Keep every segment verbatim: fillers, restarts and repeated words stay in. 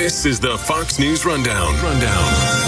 This is the Fox News Rundown. Rundown.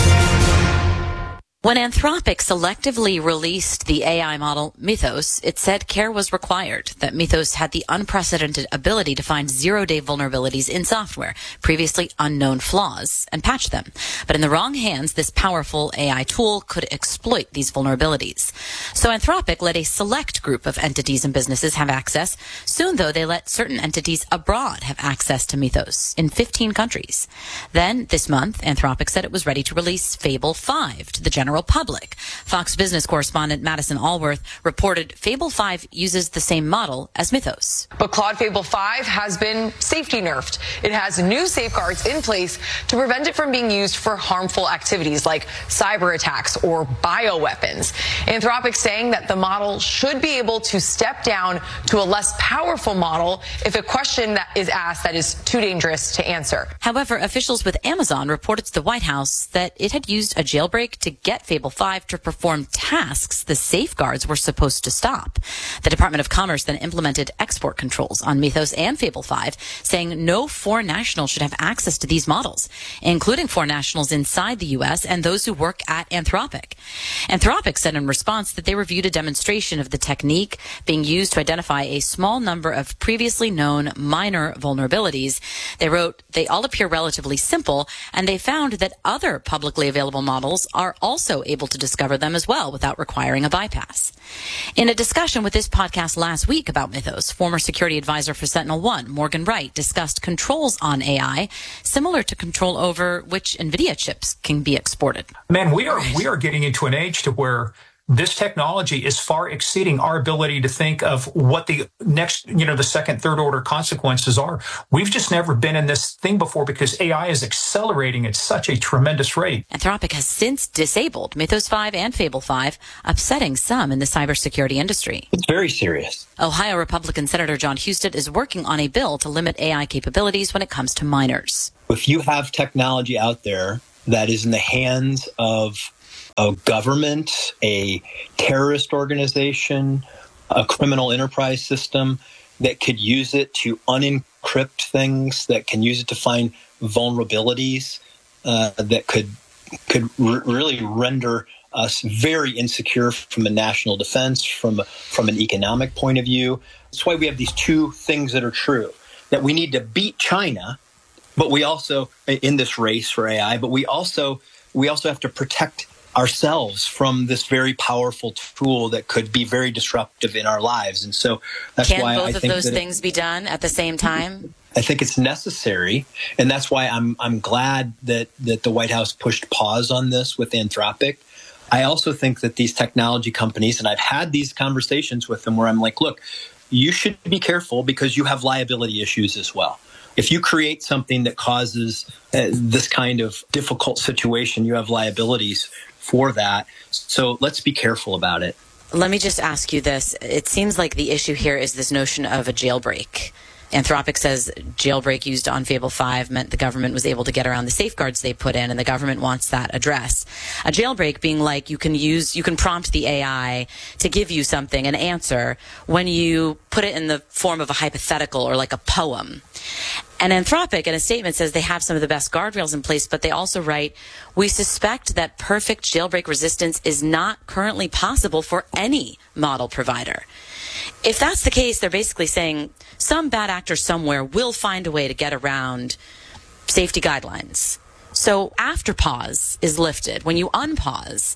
When Anthropic selectively released the A I model Mythos, it said care was required, that Mythos had the unprecedented ability to find zero-day vulnerabilities in software, previously unknown flaws, and patch them. But in the wrong hands, this powerful A I tool could exploit these vulnerabilities. So Anthropic let a select group of entities and businesses have access. Soon, though, they let certain entities abroad have access to Mythos in fifteen countries. Then, this month, Anthropic said it was ready to release Fable five to the general public. Fox Business correspondent Madison Allworth reported Fable five uses the same model as Mythos. But Claude Fable five has been safety nerfed. It has new safeguards in place to prevent it from being used for harmful activities like cyber attacks or bioweapons. Anthropic saying that the model should be able to step down to a less powerful model if a question that is asked that is too dangerous to answer. However, officials with Amazon reported to the White House that it had used a jailbreak to get Fable five to perform tasks the safeguards were supposed to stop. The Department of Commerce then implemented export controls on Mythos and Fable five, saying no foreign nationals should have access to these models, including foreign nationals inside the U S and those who work at Anthropic. Anthropic said in response that they reviewed a demonstration of the technique being used to identify a small number of previously known minor vulnerabilities. They wrote, they all appear relatively simple, and they found that other publicly available models are also able to discover them as well without requiring a bypass. In a discussion with this podcast last week about Mythos, former security advisor for Sentinel One, Morgan Wright, discussed controls on A I similar to control over which NVIDIA chips can be exported. Man, we are we are getting into an age to where this technology is far exceeding our ability to think of what the next, you know, the second, third order consequences are. We've just never been in this thing before because A I is accelerating at such a tremendous rate. Anthropic has since disabled Mythos five and Fable five, upsetting some in the cybersecurity industry. It's very serious. Ohio Republican Senator John Husted is working on a bill to limit A I capabilities when it comes to minors. If you have technology out there that is in the hands of a government, a terrorist organization, a criminal enterprise system that could use it to unencrypt things, that can use it to find vulnerabilities, uh, that could could r- really render us very insecure from a national defense, from a, from an economic point of view. That's why we have these two things that are true, that we need to beat China, but we also, in this race for A I, but we also we also have to protect ourselves from this very powerful tool that could be very disruptive in our lives. And so that's Can why both I of think those that things it, be done at the same time? I think it's necessary. And that's why I'm I'm glad that, that the White House pushed pause on this with Anthropic. I also think that these technology companies, and I've had these conversations with them where I'm like, look, you should be careful because you have liability issues as well. If you create something that causes uh, this kind of difficult situation, you have liabilities for that. So let's be careful about it. Let me just ask you this. It seems like the issue here is this notion of a jailbreak. Anthropic says jailbreak used on Fable five meant the government was able to get around the safeguards they put in, and the government wants that addressed. A jailbreak being like you can use, you can prompt the A I to give you something, an answer, when you put it in the form of a hypothetical or like a poem. And Anthropic, in a statement, says they have some of the best guardrails in place, but they also write, we suspect that perfect jailbreak resistance is not currently possible for any model provider. If that's the case, they're basically saying some bad actor somewhere will find a way to get around safety guidelines. So after pause is lifted, when you unpause,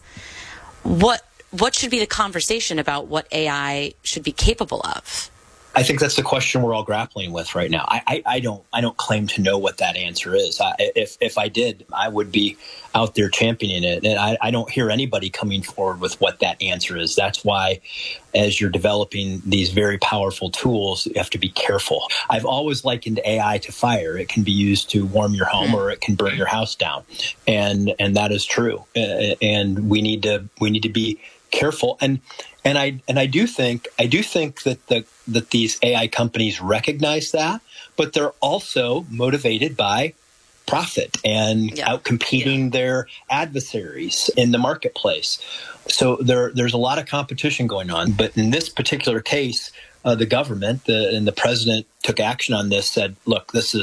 what what should be the conversation about what A I should be capable of? I think that's the question we're all grappling with right now. I, I, I don't I don't claim to know what that answer is. I, if if I did, I would be out there championing it. And I, I don't hear anybody coming forward with what that answer is. That's why, as you're developing these very powerful tools, you have to be careful. I've always likened A I to fire. It can be used to warm your home or it can burn your house down, and and that is true. Uh, and we need to we need to be careful. And and I and I do think I do think that the that these A I companies recognize that, but they're also motivated by profit and yeah. outcompeting yeah. their adversaries in the marketplace. So there there's a lot of competition going on. But in this particular case, uh, the government the, and the president took action on this, said, look, this is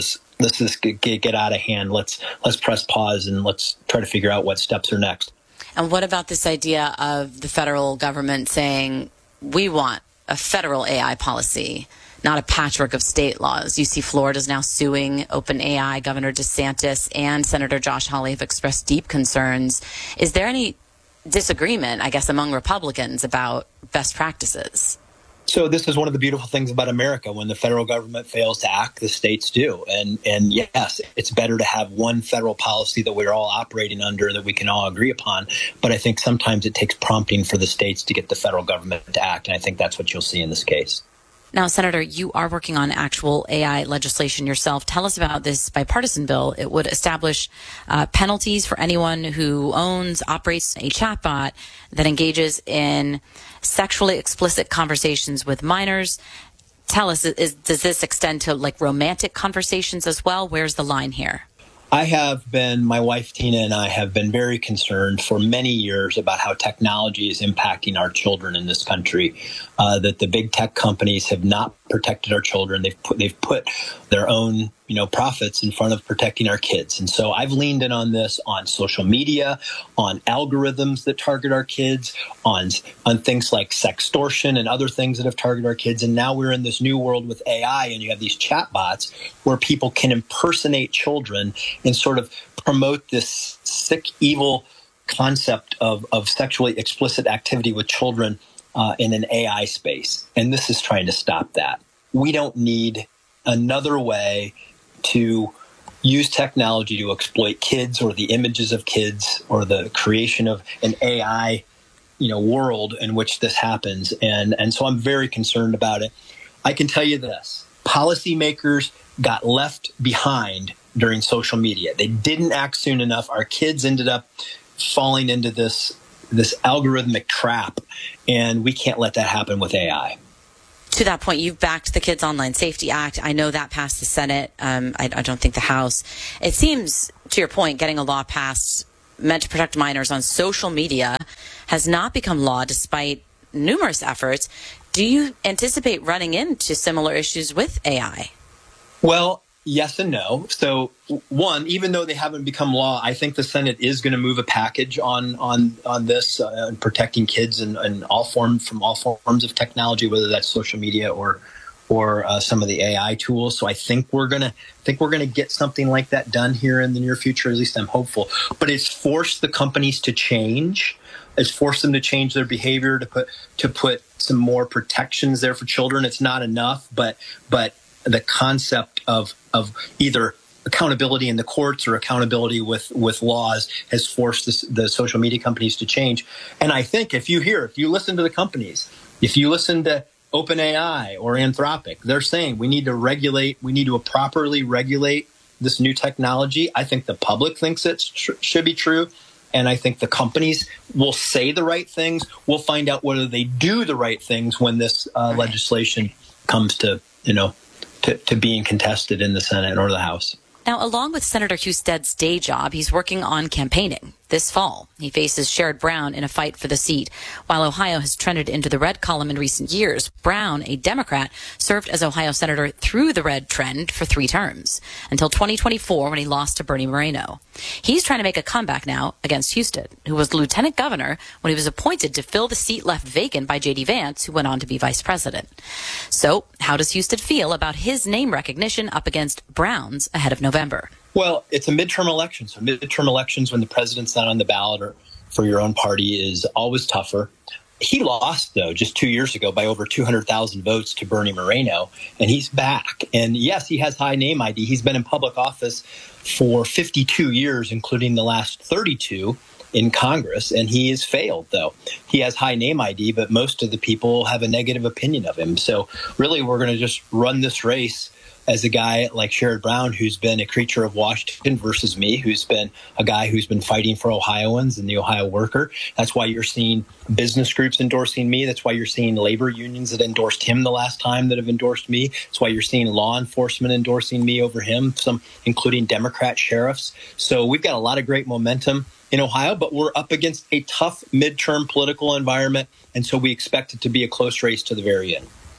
this is get, get out of hand. Let's let's press pause and let's try to figure out what steps are next. And what about this idea of the federal government saying we want a federal A I policy, not a patchwork of state laws? You see Florida's now suing OpenAI. Governor DeSantis and Senator Josh Hawley have expressed deep concerns. Is there any disagreement, I guess, among Republicans about best practices? So this is one of the beautiful things about America. When the federal government fails to act, the states do. And and yes, it's better to have one federal policy that we're all operating under that we can all agree upon. But I think sometimes it takes prompting for the states to get the federal government to act. And I think that's what you'll see in this case. Now, Senator, you are working on actual A I legislation yourself. Tell us about this bipartisan bill. It would establish uh, penalties for anyone who owns, operates a chatbot that engages in sexually explicit conversations with minors. Tell us, is, does this extend to like romantic conversations as well? Where's the line here? I have been, my wife Tina and I have been very concerned for many years about how technology is impacting our children in this country, uh, that the big tech companies have not protected our children. They've put, they've put their own, you know, profits in front of protecting our kids. And so I've leaned in on this on social media, on algorithms that target our kids, on, on things like sextortion and other things that have targeted our kids. And now we're in this new world with A I, and you have these chatbots where people can impersonate children and sort of promote this sick, evil concept of, of sexually explicit activity with children uh, in an A I space. And this is trying to stop that. We don't need another way to use technology to exploit kids or the images of kids or the creation of an A I, you know, world in which this happens. And, and so I'm very concerned about it. I can tell you this, policymakers got left behind during social media. They didn't act soon enough. Our kids ended up falling into this, this algorithmic trap, and we can't let that happen with A I. To that point, you've backed the Kids Online Safety Act. I know that passed the Senate. Um, I, I don't think the House. It seems, to your point, getting a law passed meant to protect minors on social media has not become law despite numerous efforts. Do you anticipate running into similar issues with A I? Well, yes and no. So, one, even though they haven't become law, I think the Senate is going to move a package on on on this uh, and protecting kids and, and all form from all forms of technology, whether that's social media or or uh, some of the A I tools. So I think we're gonna think we're gonna get something like that done here in the near future. At least I'm hopeful. But it's forced the companies to change. It's forced them to change their behavior to put to put some more protections there for children. It's not enough, but but the concept of of either accountability in the courts or accountability with, with laws has forced this, the social media companies to change. And I think if you hear, if you listen to the companies, if you listen to OpenAI or Anthropic, they're saying we need to regulate, we need to properly regulate this new technology. I think the public thinks it tr- should be true. And I think the companies will say the right things. We'll find out whether they do the right things when this uh, legislation comes to, you know, To, to being contested in the Senate or the House. Now, along with Senator Husted's day job, he's working on campaigning. This fall, he faces Sherrod Brown in a fight for the seat. While Ohio has trended into the red column in recent years, Brown, a Democrat, served as Ohio senator through the red trend for three terms, until twenty twenty-four when he lost to Bernie Moreno. He's trying to make a comeback now against Husted, who was lieutenant governor when he was appointed to fill the seat left vacant by J D Vance, who went on to be vice president. So, how does Husted feel about his name recognition up against Brown's ahead of November? Well, it's a midterm election. So midterm elections when the president's not on the ballot or for your own party is always tougher. He lost, though, just two years ago by over two hundred thousand votes to Bernie Moreno, and he's back. And yes, he has high name I D. He's been in public office for fifty-two years, including the last thirty-two in Congress, and he has failed, though. He has high name I D, but most of the people have a negative opinion of him. So really, we're going to just run this race as a guy like Sherrod Brown, who's been a creature of Washington, versus me, who's been a guy who's been fighting for Ohioans and the Ohio worker. That's why you're seeing business groups endorsing me. That's why you're seeing labor unions that endorsed him the last time that have endorsed me. That's why you're seeing law enforcement endorsing me over him, some including Democrat sheriffs. So we've got a lot of great momentum in Ohio, but we're up against a tough midterm political environment, and so we expect it to be a close race to the very end.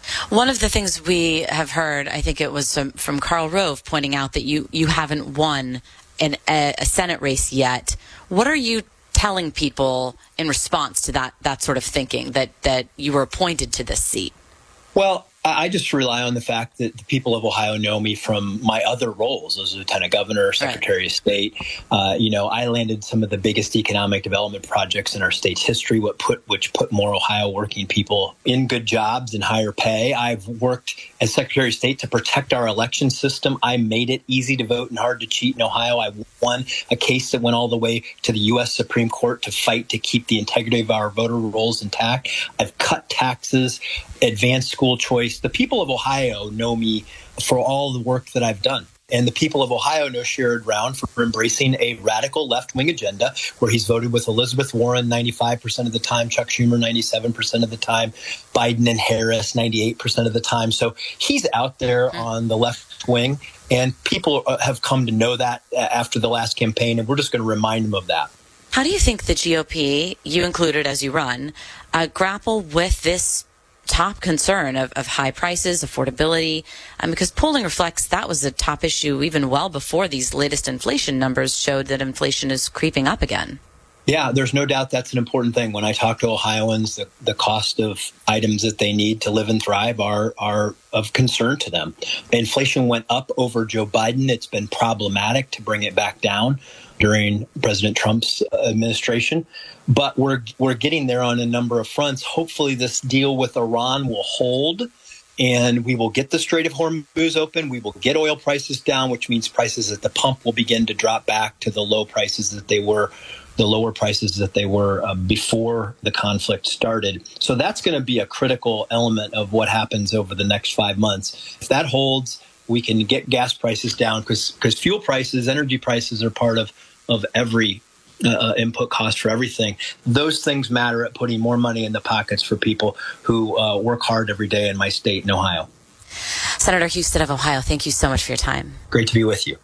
One of the things we have heard, I think it was from, from Karl Rove, pointing out that you, you haven't won an, a, a Senate race yet. What are you telling people in response to that that sort of thinking, that, that you were appointed to this seat? Well, I just rely on the fact that the people of Ohio know me from my other roles as Lieutenant Governor, Secretary right. of State. Uh, you know, I landed some of the biggest economic development projects in our state's history, what put which put more Ohio working people in good jobs and higher pay. I've worked as Secretary of State to protect our election system. I made it easy to vote and hard to cheat in Ohio. I won a case that went all the way to the U S Supreme Court to fight to keep the integrity of our voter rolls intact. I've cut taxes, advanced school choice. The people of Ohio know me for all the work that I've done. And the people of Ohio know Sherrod Brown for embracing a radical left-wing agenda where he's voted with Elizabeth Warren ninety-five percent of the time, Chuck Schumer ninety-seven percent of the time, Biden and Harris ninety-eight percent of the time. So he's out there mm-hmm. on the left wing, and people have come to know that after the last campaign, and we're just going to remind them of that. How do you think the G O P, you included as you run, uh, grapple with this top concern of, of high prices, affordability, um, because polling reflects that was a top issue even well before these latest inflation numbers showed that inflation is creeping up again? Yeah, there's no doubt that's an important thing. When I talk to Ohioans, the, the cost of items that they need to live and thrive are are of concern to them. Inflation went up over Joe Biden. It's been problematic to bring it back down during President Trump's administration. But we're we're getting there on a number of fronts. Hopefully this deal with Iran will hold, and we will get the Strait of Hormuz open. We will get oil prices down, which means prices at the pump will begin to drop back to the low prices that they were, the lower prices that they were uh, before the conflict started. So that's going to be a critical element of what happens over the next five months. If that holds, we can get gas prices down because because fuel prices, energy prices are part of, of every uh, input cost for everything. Those things matter at putting more money in the pockets for people who uh, work hard every day in my state in Ohio. Senator Husted of Ohio, thank you so much for your time. Great to be with you.